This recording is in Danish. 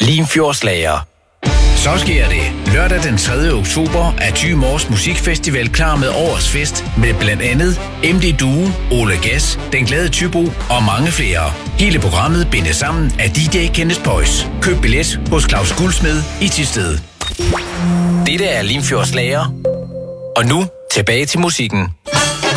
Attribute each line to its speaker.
Speaker 1: Limfjordslager. Så sker det. Lørdag den 3. oktober er Thy Mors Musikfestival klar med årets fest med blandt andet MD Duo, Ole Gas, Den Glade Thybo og mange flere. Hele programmet bindes sammen af DJ Kenneth Boys. Køb billet hos Claus Guldsmed i Thisted. Dette er Limfjordslager. Og nu tilbage til musikken.